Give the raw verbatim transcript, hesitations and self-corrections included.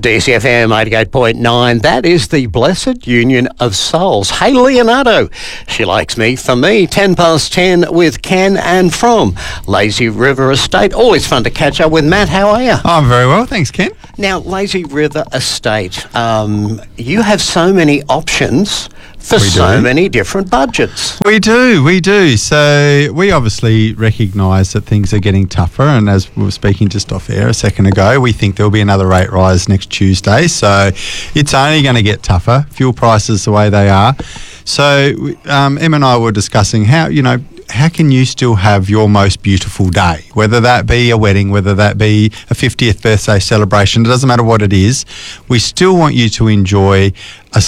D C F M eighty-eight point nine, that is the Blessed Union of Souls. Hey, Leonardo, she likes me for me. ten past ten with Ken and from Lazy River Estate. Always fun to catch up with Matt. How are you? I'm very well, thanks, Ken. Now, Lazy River Estate, um, you have so many options for We so do. many different budgets. We do, we do. So we obviously recognise that things are getting tougher, and as we were speaking just off air a second ago, we think there'll be another rate rise next Tuesday. So it's only going to get tougher. Fuel prices the way they are. So um, Em and I were discussing how, you know, how can you still have your most beautiful day, whether that be a wedding, whether that be a fiftieth birthday celebration, it doesn't matter what it is. We still want you to enjoy a